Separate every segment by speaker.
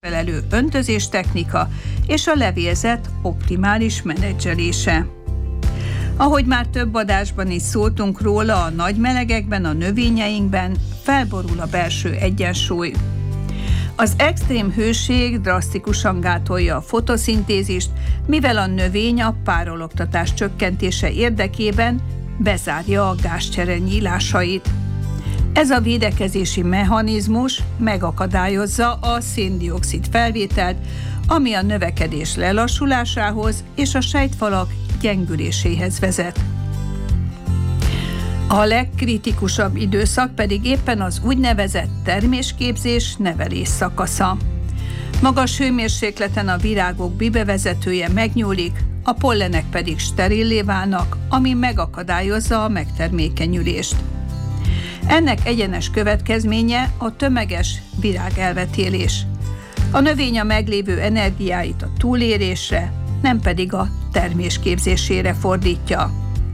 Speaker 1: megfelelő öntözés technika és a levélzet optimális menedzselése. Ahogy már több adásban is szóltunk róla, a nagy melegekben, a növényeinkben felborul a belső egyensúly. Az extrém hőség drasztikusan gátolja a fotoszintézist, mivel a növény a párologtatás csökkentése érdekében bezárja a gázcsere nyílásait. Ez a védekezési mechanizmus megakadályozza a szén-dioxid felvételt, ami a növekedés lelassulásához és a sejtfalak gyengüléséhez vezet. A legkritikusabb időszak pedig éppen az úgynevezett termésképzés nevelés szakasza. Magas hőmérsékleten a virágok bibevezetője megnyúlik, a pollenek pedig sterillé válnak, ami megakadályozza a megtermékenyülést. Ennek egyenes következménye a tömeges virágelvetélés. A növény a meglévő energiáit a túlélésre, nem pedig a termés képzésére fordítja.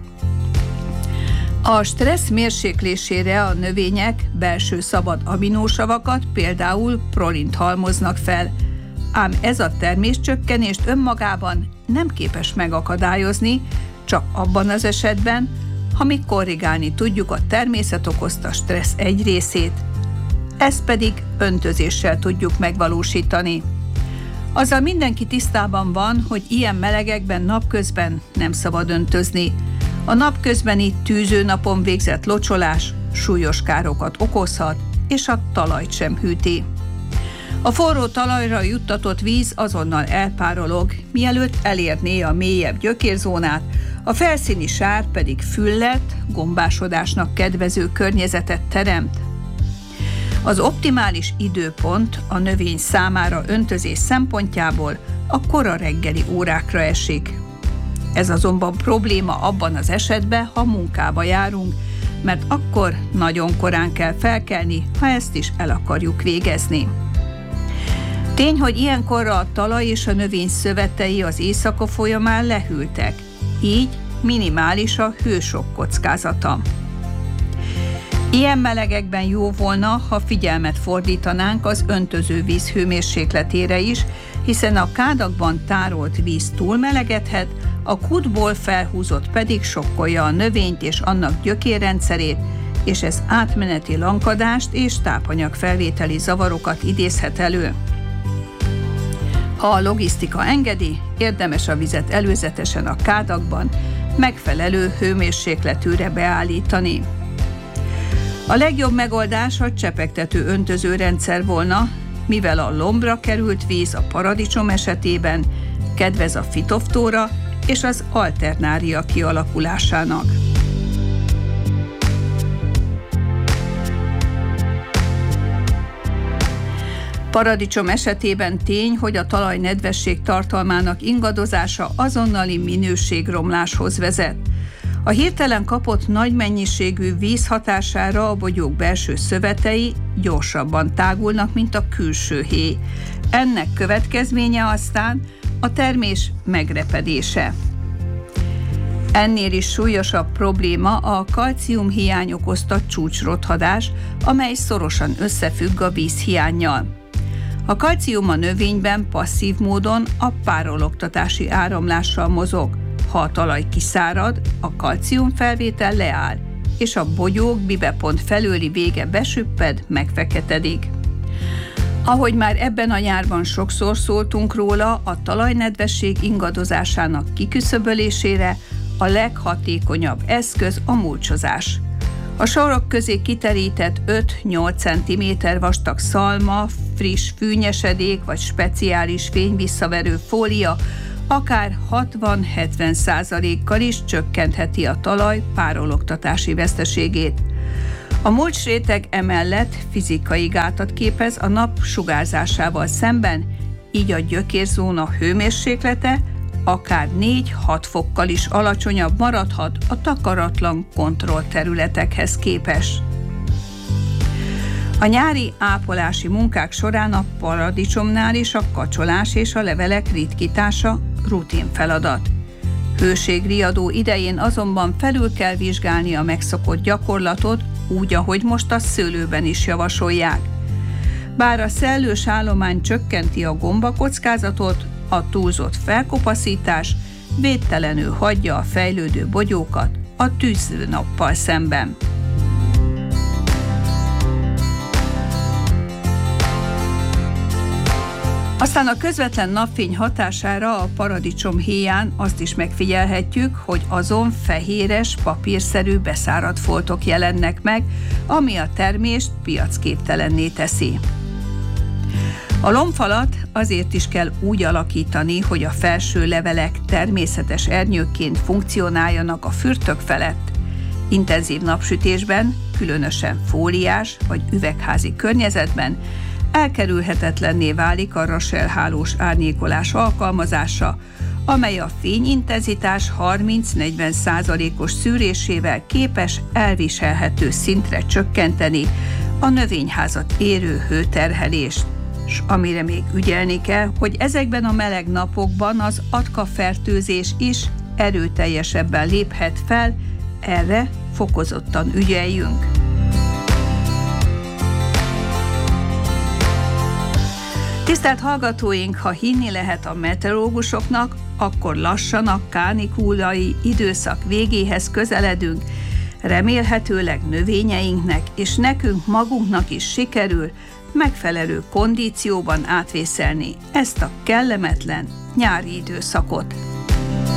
Speaker 1: A stressz mérséklésére a növények belső szabad aminósavakat, például prolint halmoznak fel, ám ez a terméscsökkenést önmagában nem képes megakadályozni, csak abban az esetben, ha mi korrigálni tudjuk a természet okozta stressz egy részét. Ezt pedig öntözéssel tudjuk megvalósítani. Azzal mindenki tisztában van, hogy ilyen melegekben napközben nem szabad öntözni. A napközbeni tűzőnapon végzett locsolás súlyos károkat okozhat, és a talajt sem hűti. A forró talajra juttatott víz azonnal elpárolog, mielőtt elérné a mélyebb gyökérzónát, a felszíni sár pedig füllet, gombásodásnak kedvező környezetet teremt. Az optimális időpont a növény számára öntözés szempontjából a kora reggeli órákra esik. Ez azonban probléma abban az esetben, ha munkába járunk, mert akkor nagyon korán kell felkelni, ha ezt is el akarjuk végezni. Tény, hogy ilyenkorra a talaj és a növény szövetei az éjszaka folyamán lehűltek, így minimális a hősokk kockázata. Ilyen melegekben jó volna, ha figyelmet fordítanánk az öntöző víz hőmérsékletére is, hiszen a kádakban tárolt víz túlmelegedhet, a kútból felhúzott pedig sokkolja a növényt és annak gyökérrendszerét, és ez átmeneti lankadást és tápanyagfelvételi zavarokat idézhet elő. Ha a logisztika engedi, érdemes a vizet előzetesen a kádakban megfelelő hőmérsékletűre beállítani. A legjobb megoldás a csepegtető öntözőrendszer volna, mivel a lombra került víz a paradicsom esetében kedvez a fitoftóra és az alternária kialakulásának. Paradicsom esetében tény, hogy a talaj nedvesség tartalmának ingadozása azonnali minőségromláshoz vezet. A hirtelen kapott nagy mennyiségű víz hatására a bogyók belső szövetei gyorsabban tágulnak, mint a külső héj. Ennek következménye aztán a termés megrepedése. Ennél is súlyosabb probléma a kalciumhiány okozta csúcsrothadás, amely szorosan összefügg a vízhiánnyal. A kalcium a növényben passzív módon a párologtatási áramlással mozog. Ha a talaj kiszárad, a kalciumfelvétel leáll, és a bogyók bibepont felőli vége besüpped, megfeketedik. Ahogy már ebben a nyárban sokszor szóltunk róla, a talajnedvesség ingadozásának kiküszöbölésére a leghatékonyabb eszköz a mulcsozás. A sorok közé kiterített 5-8 cm vastag szalma, friss fűnyesedék vagy speciális fényvisszaverő fólia akár 60-70%-kal is csökkentheti a talaj párologtatási veszteségét. A mulcsréteg emellett fizikai gátat képez a nap sugárzásával szemben, így a gyökérzóna hőmérséklete akár 4-6 fokkal is alacsonyabb maradhat a takaratlan kontrollterületekhez képest. A nyári ápolási munkák során a paradicsomnál is a kacsolás és a levelek ritkítása rutin feladat. Hőségriadó idején azonban felül kell vizsgálni a megszokott gyakorlatot, úgy, ahogy most a szőlőben is javasolják. Bár a szellős állomány csökkenti a gombakockázatot, a túlzott felkopaszítás védtelenül hagyja a fejlődő bogyókat a tűznappal szemben. Aztán a közvetlen napfény hatására a paradicsomhéján azt is megfigyelhetjük, hogy azon fehéres, papírszerű beszáradt foltok jelennek meg, ami a termést piacképtelenné teszi. A lombfalat azért is kell úgy alakítani, hogy a felső levelek természetes ernyőkként funkcionáljanak a fürtök felett. Intenzív napsütésben, különösen fóliás vagy üvegházi környezetben elkerülhetetlenné válik a raselhálós árnyékolás alkalmazása, amely a fényintenzitás 30-40%-os szűrésével képes elviselhető szintre csökkenteni a növényházat érő hőterhelést. S amire még ügyelni kell, hogy ezekben a meleg napokban az atka-fertőzés is erőteljesebben léphet fel, erre fokozottan ügyeljünk. Tisztelt hallgatóink, ha hinni lehet a meteorológusoknak, akkor lassan a kánikulai időszak végéhez közeledünk. Remélhetőleg növényeinknek és nekünk magunknak is sikerül megfelelő kondícióban átvészelni ezt a kellemetlen nyári időszakot.